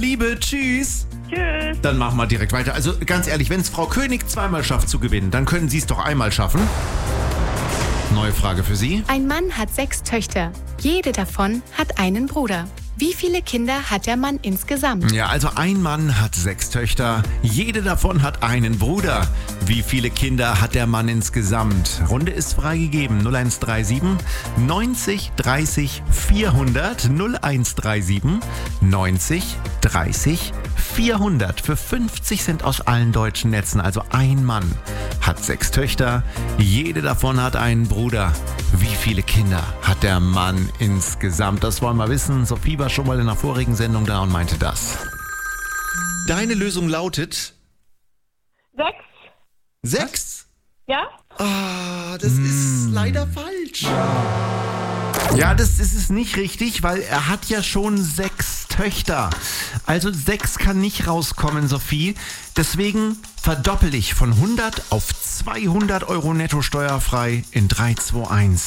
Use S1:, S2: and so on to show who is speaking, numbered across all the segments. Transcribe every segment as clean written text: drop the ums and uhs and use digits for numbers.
S1: Liebe, tschüss.
S2: Tschüss.
S1: Dann machen wir direkt weiter. Also ganz ehrlich, wenn es Frau König zweimal schafft zu gewinnen, dann können Sie es doch einmal schaffen. Neue Frage für Sie.
S3: Ein Mann hat 6 Töchter. Jede davon hat einen Bruder. Wie viele Kinder hat der Mann insgesamt?
S1: Ja, also ein Mann hat 6 Töchter. Jede davon hat einen Bruder. Wie viele Kinder hat der Mann insgesamt? Runde ist freigegeben. 0137 90 30 400. 0137 90 30 400. Für 50 Cent aus allen deutschen Netzen. Also ein Mann hat 6 Töchter. Jede davon hat einen Bruder. Wie viele Kinder hat der Mann insgesamt? Das wollen wir wissen. Sophie war schon mal in einer vorigen Sendung da und meinte das. Deine Lösung lautet
S2: 6.
S1: 6?
S2: Ja?
S1: Ah, das ist leider falsch. Ja, das ist es nicht richtig, weil er hat ja schon 6 Töchter. Also 6 kann nicht rauskommen, Sophie. Deswegen verdoppel ich von 100 auf 200 Euro netto steuerfrei in 3, 2, 1.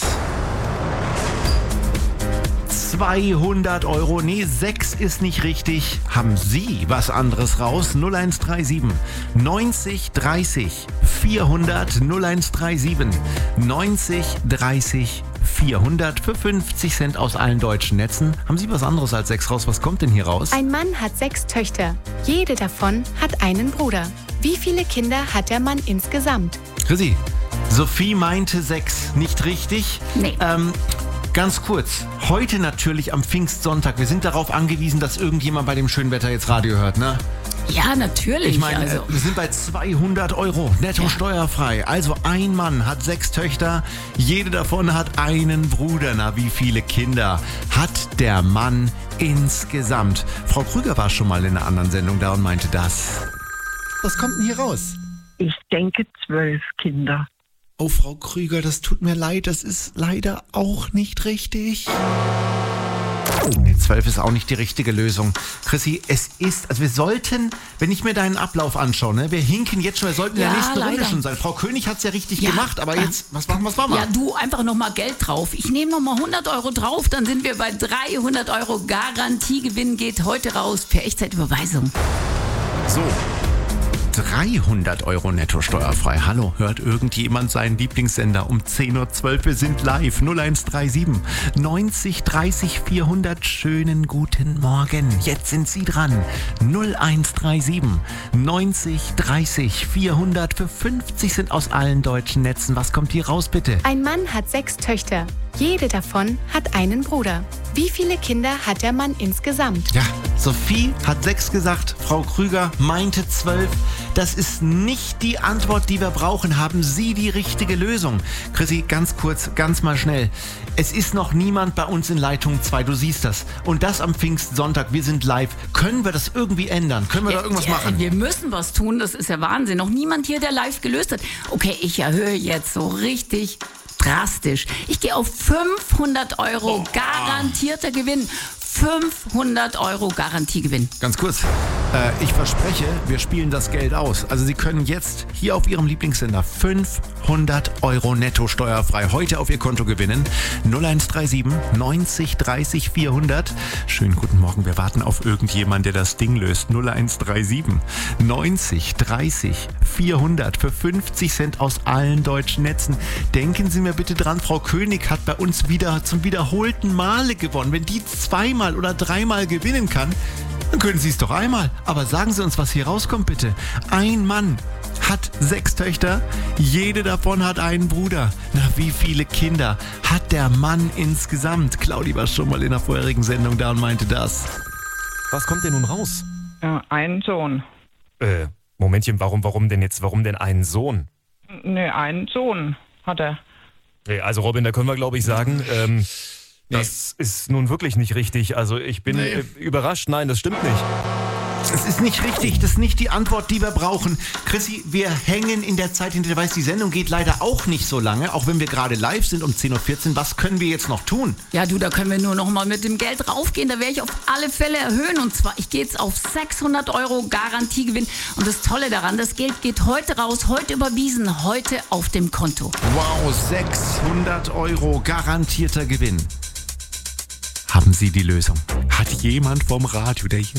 S1: 200 Euro. Nee, 6 ist nicht richtig. Haben Sie was anderes raus? 0137 90 30 400. 0137 90 30 400 für 50 Cent aus allen deutschen Netzen. Haben Sie was anderes als 6 raus? Was kommt denn hier raus?
S3: Ein Mann hat 6 Töchter. Jede davon hat einen Bruder. Wie viele Kinder hat der Mann insgesamt?
S1: Chrissy, Sophie meinte 6. Nicht richtig?
S3: Nee.
S1: Ganz kurz, heute natürlich am Pfingstsonntag. Wir sind darauf angewiesen, dass irgendjemand bei dem schönen Wetter jetzt Radio hört, ne?
S4: Ja, natürlich.
S1: Ich meine,
S4: also.
S1: wir sind bei 200 Euro netto steuerfrei. Also ein Mann hat 6 Töchter, jede davon hat einen Bruder. Na, wie viele Kinder hat der Mann insgesamt? Frau Krüger war schon mal in einer anderen Sendung da und meinte das. Was kommt denn hier raus?
S2: Ich denke 12 Kinder.
S1: Oh, Frau Krüger, das tut mir leid, das ist leider auch nicht richtig. Nee, 12 ist auch nicht die richtige Lösung. Chrissy, es ist, also wir sollten, wenn ich mir deinen Ablauf anschaue, ne, wir hinken jetzt schon, wir sollten in der nächsten Runde schon sein. Frau König hat es ja richtig gemacht, aber jetzt, was machen wir?
S4: Ja, du, einfach nochmal Geld drauf. Ich nehme nochmal 100 Euro drauf, dann sind wir bei 300 Euro. Garantiegewinn geht heute raus per Echtzeitüberweisung.
S1: So. 300 Euro netto steuerfrei. Hallo, hört irgendjemand seinen Lieblingssender um 10.12 Uhr? Wir sind live. 0137 90 30 400. Schönen guten Morgen. Jetzt sind Sie dran. 0137 90 30 400 für 50 Cent aus allen deutschen Netzen. Was kommt hier raus, bitte?
S3: Ein Mann hat 6 Töchter. Jede davon hat einen Bruder. Wie viele Kinder hat der Mann insgesamt?
S1: Ja, Sophie hat 6 gesagt, Frau Krüger meinte 12. Das ist nicht die Antwort, die wir brauchen. Haben Sie die richtige Lösung? Chrissy, ganz kurz, ganz mal schnell. Es ist noch niemand bei uns in Leitung 2, du siehst das. Und das am Pfingstsonntag, wir sind live. Können wir das irgendwie ändern? Können wir da irgendwas machen?
S4: Wir müssen was tun, das ist ja Wahnsinn. Noch niemand hier, der live gelöst hat. Okay, ich erhöhe jetzt so richtig drastisch. Ich gehe auf 500 Euro garantierter Gewinn. 500 Euro Garantiegewinn.
S1: Ganz kurz, ich verspreche, wir spielen das Geld aus. Also Sie können jetzt hier auf Ihrem Lieblingssender 500 Euro netto steuerfrei heute auf Ihr Konto gewinnen. 0137 90 30 400. Schönen guten Morgen, wir warten auf irgendjemanden, der das Ding löst. 0137 90 30 400 für 50 Cent aus allen deutschen Netzen. Denken Sie mir bitte dran, Frau König hat bei uns wieder zum wiederholten Male gewonnen. Wenn die zweimal oder dreimal gewinnen kann, dann können Sie es doch einmal. Aber sagen Sie uns, was hier rauskommt, bitte. Ein Mann hat 6 Töchter, jede davon hat einen Bruder. Na, wie viele Kinder hat der Mann insgesamt? Claudi war schon mal in der vorherigen Sendung da und meinte das.
S5: Was kommt denn nun raus?
S2: Einen Sohn.
S5: Momentchen, warum denn einen Sohn?
S2: Ne, einen Sohn hat er.
S5: Nee, also Robin, da können wir glaube ich sagen, das ist nun wirklich nicht richtig. Also ich bin überrascht. Nein, das stimmt nicht.
S1: Es ist nicht richtig, das ist nicht die Antwort, die wir brauchen. Chrissy, wir hängen in der Zeit hinter, die Sendung geht leider auch nicht so lange, auch wenn wir gerade live sind um 10.14 Uhr. Was können wir jetzt noch tun?
S4: Ja, du, da können wir nur noch mal mit dem Geld raufgehen. Da werde ich auf alle Fälle erhöhen. Und zwar, ich gehe jetzt auf 600 Euro Garantiegewinn. Und das Tolle daran, das Geld geht heute raus, heute überwiesen, heute auf dem Konto.
S1: Wow, 600 Euro garantierter Gewinn. Haben Sie die Lösung? Hat jemand vom Radio, der jetzt